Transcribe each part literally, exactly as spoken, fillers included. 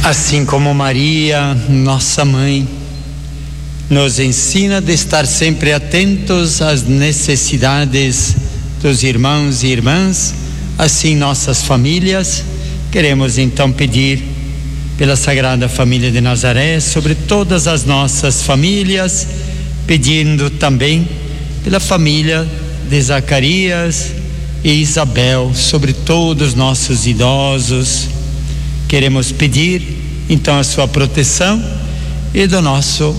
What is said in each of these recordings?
Assim como Maria, nossa mãe, nos ensina de estar sempre atentos às necessidades dos irmãos e irmãs, assim nossas famílias, queremos então pedir pela Sagrada Família de Nazaré, sobre todas as nossas famílias, pedindo também pela família de Zacarias e Isabel, sobre todos os nossos idosos. Queremos pedir então a sua proteção e do nosso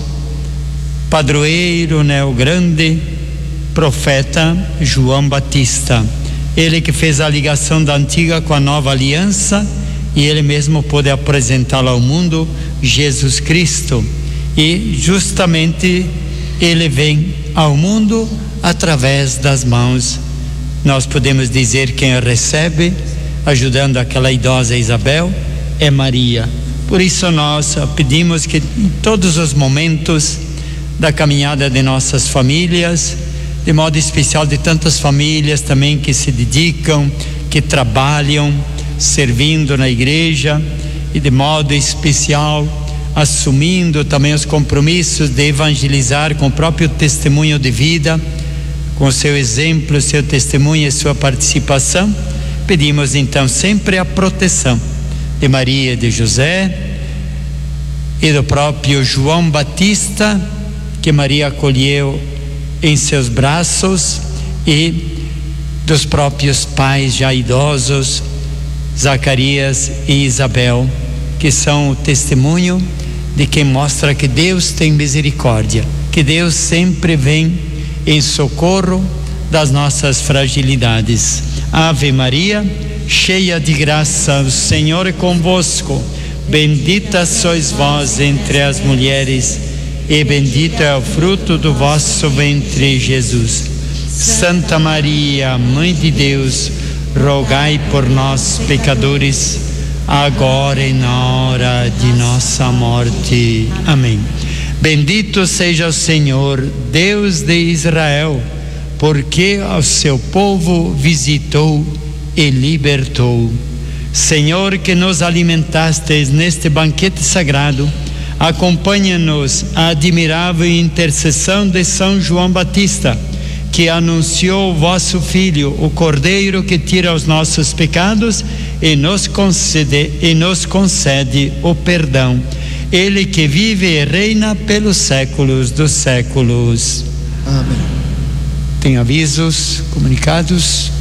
padroeiro, né, o grande profeta João Batista, ele que fez a ligação da antiga com a nova aliança, e ele mesmo pôde apresentá-lo ao mundo, Jesus Cristo, e justamente ele vem ao mundo através das mãos, nós podemos dizer, quem recebe, ajudando aquela idosa Isabel, é Maria. Por isso nós pedimos que em todos os momentos da caminhada de nossas famílias, de modo especial de tantas famílias também que se dedicam, que trabalham, servindo na igreja, e de modo especial assumindo também os compromissos de evangelizar com o próprio testemunho de vida, com o seu exemplo, seu testemunho e sua participação. Pedimos então sempre a proteção de Maria e de José e do próprio João Batista, que Maria acolheu em seus braços, e dos próprios pais já idosos, Zacarias e Isabel, que são o testemunho de quem mostra que Deus tem misericórdia, que Deus sempre vem em socorro das nossas fragilidades. Ave Maria, cheia de graça, o Senhor é convosco, bendita sois vós entre as mulheres, e bendito é o fruto do vosso ventre, Jesus. Santa Maria, Mãe de Deus, rogai por nós, pecadores, agora e na hora de nossa morte. Amém. Bendito seja o Senhor, Deus de Israel, porque ao seu povo visitou e libertou. Senhor, que nos alimentastes neste banquete sagrado, acompanha-nos a admirável intercessão de São João Batista, que anunciou o vosso Filho, o Cordeiro que tira os nossos pecados e nos concede, e nos concede o perdão. Ele que vive e reina pelos séculos dos séculos. Amém. Tem avisos, comunicados?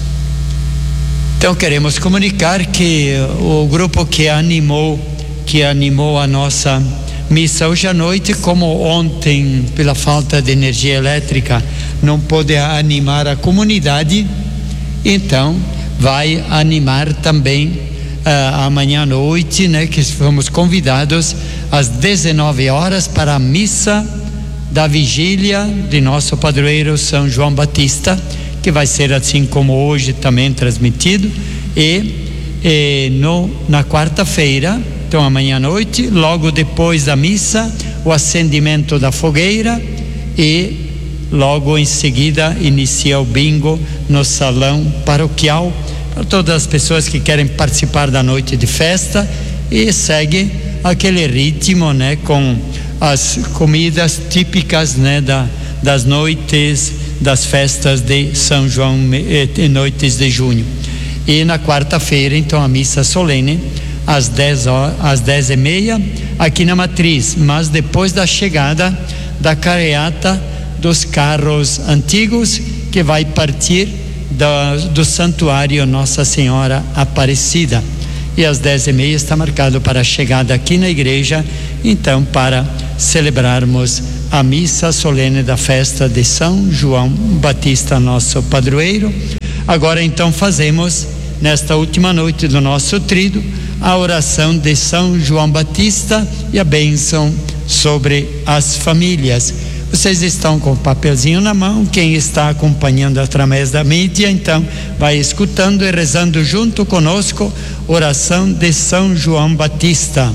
Então queremos comunicar que o grupo que animou, que animou a nossa missa hoje à noite, como ontem, pela falta de energia elétrica, não pôde animar a comunidade, então vai animar também uh, amanhã à noite, né, que fomos convidados às dezenove horas para a missa da vigília de nosso padroeiro São João Batista, que vai ser assim como hoje também transmitido, e, e no, na quarta-feira, então amanhã à noite, logo depois da missa, o acendimento da fogueira, e logo em seguida inicia o bingo no salão paroquial, para todas as pessoas que querem participar da noite de festa, e segue aquele ritmo, né, com as comidas típicas, né, da, das noites, das festas de São João, eh, noites de junho. E na quarta-feira, então, a missa solene, às dez horas, às dez e meia, aqui na matriz, mas depois da chegada da carreata dos carros antigos, que vai partir do, do santuário Nossa Senhora Aparecida. E às dez e meia está marcado para a chegada aqui na igreja, então, para celebrarmos a missa solene da festa de São João Batista, nosso padroeiro. Agora então fazemos, nesta última noite do nosso tríduo, a oração de São João Batista e a bênção sobre as famílias. Vocês estão com o papelzinho na mão, quem está acompanhando através da mídia, então vai escutando e rezando junto conosco, oração de São João Batista.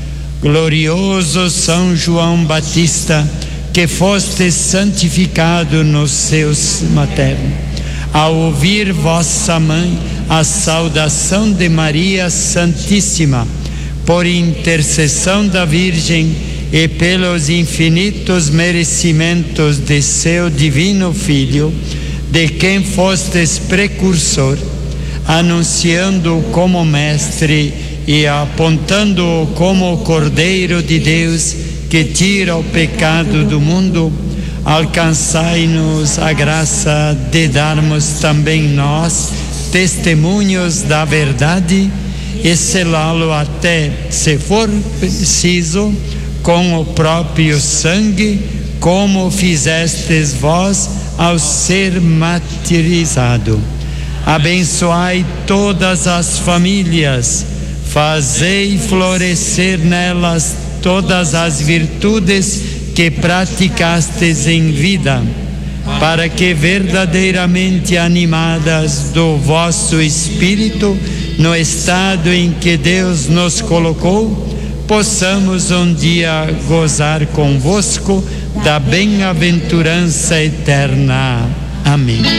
Glorioso São João Batista, que foste santificado no seus materno, ao ouvir vossa mãe a saudação de Maria Santíssima, por intercessão da Virgem e pelos infinitos merecimentos de seu divino Filho, de quem fostes precursor, anunciando-o como mestre e apontando-o como Cordeiro de Deus que tira o pecado do mundo, alcançai-nos a graça de darmos também nós testemunhos da verdade e selá-lo até, se for preciso, com o próprio sangue, como fizestes vós ao ser martirizado. Abençoai todas as famílias, fazei florescer nelas todas as virtudes que praticastes em vida, para que verdadeiramente animadas do vosso Espírito, no estado em que Deus nos colocou, possamos um dia gozar convosco da bem-aventurança eterna. Amém.